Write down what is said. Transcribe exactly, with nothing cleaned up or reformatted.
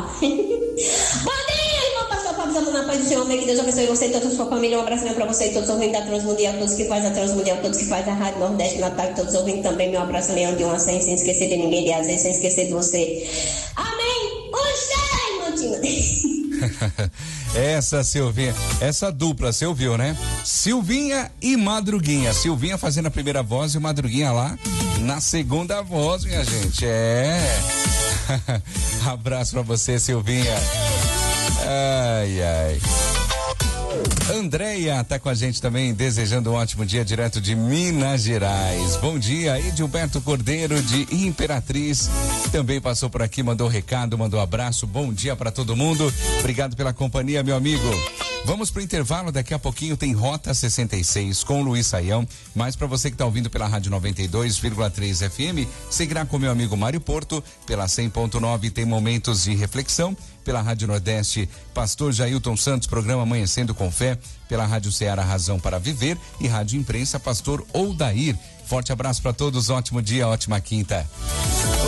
Bom dia, irmão pastor Fábio Santos, na paz do Senhor, que Deus abençoe você e toda a sua família. Um abraço para você e todos os ouvintes da Transmundial, todos que fazem a Transmundial, todos que fazem a Rádio Nordeste, Natal, todos os ouvintes também. Meu abraço, Leão de uma sem, sem esquecer de ninguém, de azeite, sem esquecer de você. Amém. Puxa, irmão Tina. Essa Silvinha, essa dupla, você ouviu, né? Silvinha e Madruguinha. Silvinha fazendo a primeira voz e o Madruguinha lá na segunda voz, minha gente. É. Abraço pra você, Silvinha. Ai, ai. Andréia tá com a gente também, desejando um ótimo dia direto de Minas Gerais. Bom dia, Edilberto Cordeiro de Imperatriz também passou por aqui, mandou recado, mandou abraço. Bom dia para todo mundo. Obrigado pela companhia, meu amigo. Vamos pro intervalo, daqui a pouquinho tem Rota sessenta e seis com Luiz Saião, mas para você que tá ouvindo pela Rádio noventa e dois vírgula três F M, seguirá com meu amigo Mário Porto, pela cem ponto nove tem Momentos de Reflexão, pela Rádio Nordeste, Pastor Jailton Santos, programa Amanhecendo com Fé, pela Rádio Ceará Razão para Viver e Rádio Imprensa, Pastor Odair. Forte abraço para todos, ótimo dia, ótima quinta.